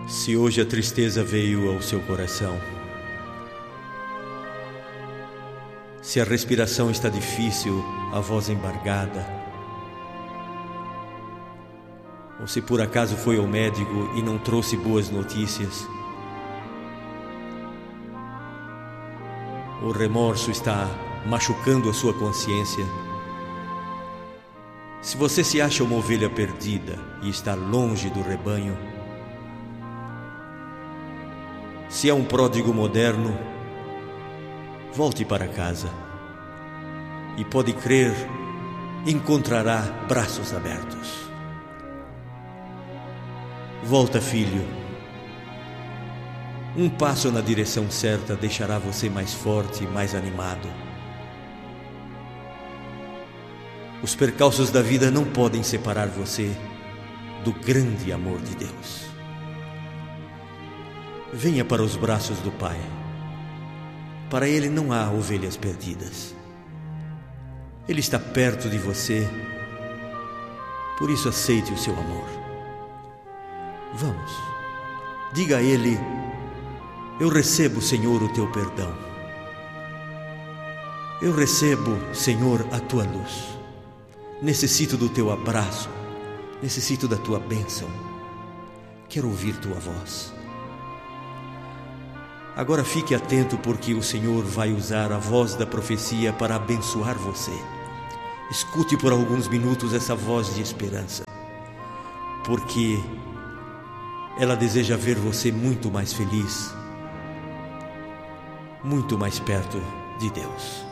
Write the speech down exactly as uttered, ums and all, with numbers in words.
Se hoje a tristeza veio ao seu coração, se a respiração está difícil, a voz embargada, ou se por acaso foi ao médico e não trouxe boas notícias, o remorso está machucando a sua consciência, se você se acha uma ovelha perdida e está longe do rebanho, se é um pródigo moderno, volte para casa e pode crer, encontrará braços abertos. Volta, filho. Um passo na direção certa deixará você mais forte e mais animado. Os percalços da vida não podem separar você do grande amor de Deus. Venha para os braços do Pai. Para Ele não há ovelhas perdidas. Ele está perto de você. Por isso aceite o seu amor. Vamos. Diga a Ele: eu recebo, Senhor, o teu perdão. Eu recebo, Senhor, a tua luz. Necessito do teu abraço. Necessito da tua bênção. Quero ouvir tua voz. Agora fique atento, porque o Senhor vai usar a voz da profecia para abençoar você. Escute por alguns minutos essa voz de esperança, porque ela deseja ver você muito mais feliz, muito mais perto de Deus.